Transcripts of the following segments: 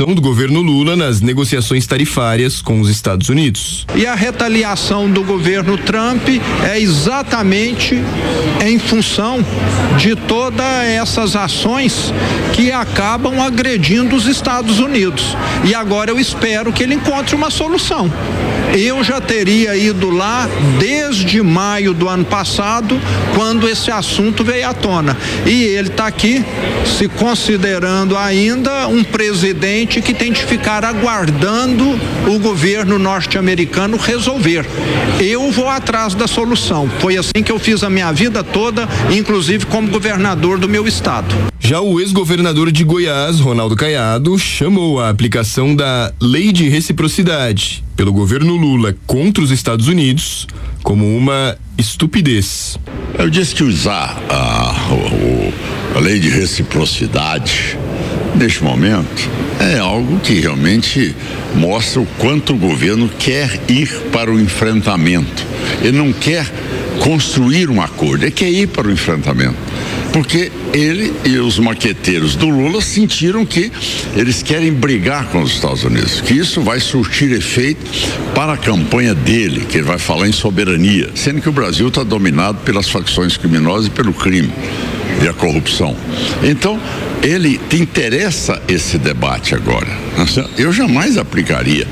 participação do governo Lula nas negociações tarifárias com os Estados Unidos. E a retaliação do governo Trump é exatamente em função de todas essas ações que acabam agredindo os Estados Unidos. E agora eu espero que ele encontre uma solução. Eu já teria ido lá desde maio do ano passado, quando esse assunto veio à tona. E ele está aqui se considerando ainda um presidente que tem de ficar aguardando o governo norte-americano resolver. Eu vou atrás da solução. Foi assim que eu fiz a minha vida toda, inclusive como governador do meu estado. Já o ex-governador de Goiás, Ronaldo Caiado, chamou a aplicação da Lei de Reciprocidade pelo governo Lula contra os Estados Unidos como uma estupidez. Eu disse que usar a Lei de Reciprocidade neste momento é algo que realmente mostra o quanto o governo quer ir para o enfrentamento. Ele não quer construir um acordo, ele quer ir para o enfrentamento. Porque ele e os maqueteiros do Lula sentiram que eles querem brigar com os Estados Unidos, que isso vai surtir efeito para a campanha dele, que ele vai falar em soberania, sendo que o Brasil está dominado pelas facções criminosas e pelo crime e a corrupção. Então, ele te interessa esse debate agora. Eu jamais aplicaria.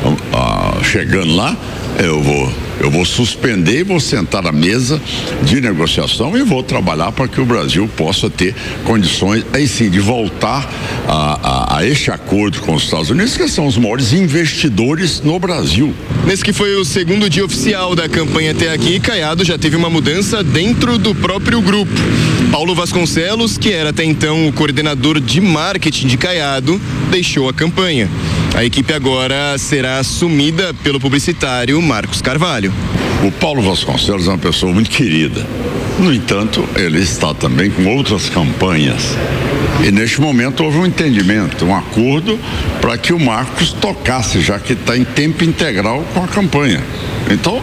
Chegando lá, eu vou suspender e vou sentar à mesa de negociação e vou trabalhar para que o Brasil possa ter condições, aí sim, de voltar a este acordo com os Estados Unidos, que são os maiores investidores no Brasil. Nesse que foi o segundo dia oficial da campanha até aqui, Caiado já teve uma mudança dentro do próprio grupo. Paulo Vasconcelos, que era até então o coordenador de marketing de Caiado, deixou a campanha. A equipe agora será assumida pelo publicitário Marcos Carvalho. O Paulo Vasconcelos é uma pessoa muito querida. No entanto, ele está também com outras campanhas. E neste momento houve um entendimento, um acordo para que o Marcos tocasse, já que está em tempo integral com a campanha. Então,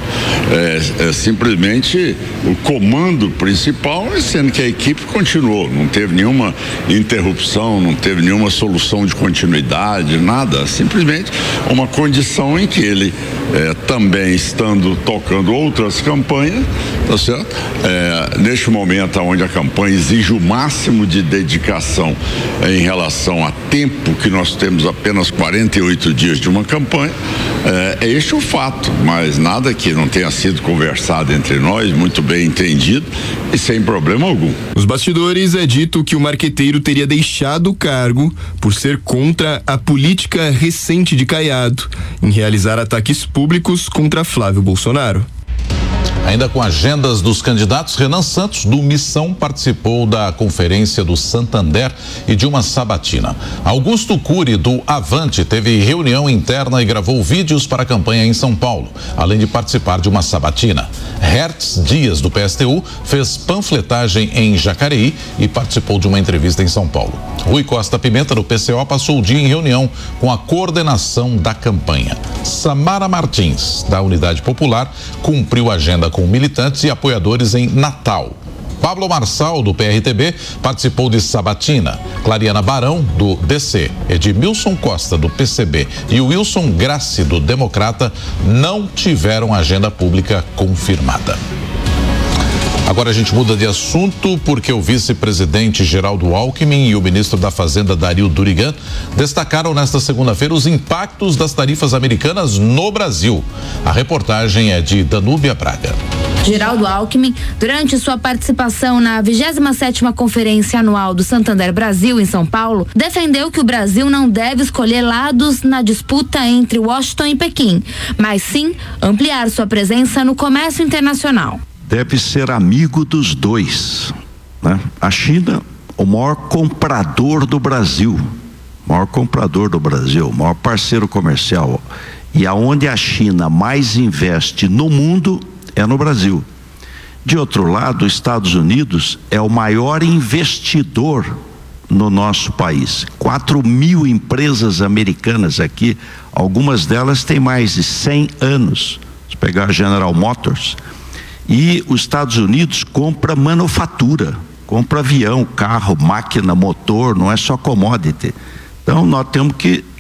é simplesmente o comando principal, sendo que a equipe continuou, não teve nenhuma interrupção, não teve nenhuma solução de continuidade, nada, simplesmente uma condição em que ele também estando tocando outras campanhas, tá certo? Neste momento onde a campanha exige o máximo de dedicação em relação a tempo, que nós temos apenas 48 dias de uma campanha, é este o fato, mas nada que não tenha sido conversado entre nós, muito bem entendido e sem problema algum. Nos bastidores é dito que o marqueteiro teria deixado o cargo por ser contra a política recente de Caiado em realizar ataques públicos contra Flávio Bolsonaro. Ainda com agendas dos candidatos, Renan Santos, do Missão, participou da conferência do Santander e de uma sabatina. Augusto Cury, do Avante, teve reunião interna e gravou vídeos para a campanha em São Paulo, além de participar de uma sabatina. Hertz Dias, do PSTU, fez panfletagem em Jacareí e participou de uma entrevista em São Paulo. Rui Costa Pimenta, do PCO, passou o dia em reunião com a coordenação da campanha. Samara Martins, da Unidade Popular, cumpriu a agenda com militantes e apoiadores em Natal. Pablo Marçal, do PRTB, participou de sabatina. Clariana Barão, do DC, Edmilson Costa, do PCB e Wilson Grassi, do Democrata, não tiveram agenda pública confirmada. Agora a gente muda de assunto porque o vice-presidente Geraldo Alckmin e o ministro da Fazenda Dario Durigan destacaram nesta segunda-feira os impactos das tarifas americanas no Brasil. A reportagem é de Danúbia Braga. Geraldo Alckmin, durante sua participação na 27ª Conferência Anual do Santander Brasil, em São Paulo, defendeu que o Brasil não deve escolher lados na disputa entre Washington e Pequim, mas sim ampliar sua presença no comércio internacional. Deve ser amigo dos dois, né? A China, o maior comprador do Brasil, maior parceiro comercial, e aonde a China mais investe no mundo é no Brasil. De outro lado, os Estados Unidos é o maior investidor no nosso país. 4.000 empresas americanas aqui, algumas delas têm mais de 100 anos. Se pegar a General Motors, e os Estados Unidos compra manufatura, compra avião, carro, máquina, motor, não é só commodity. Então nós temos que